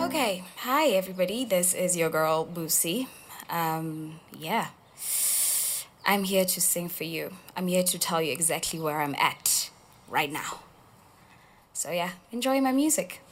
Okay, hi everybody. This is your girl Boosie. Yeah, I'm here to sing for you. I'm here to tell you exactly where I'm at right now. So yeah, enjoy my music.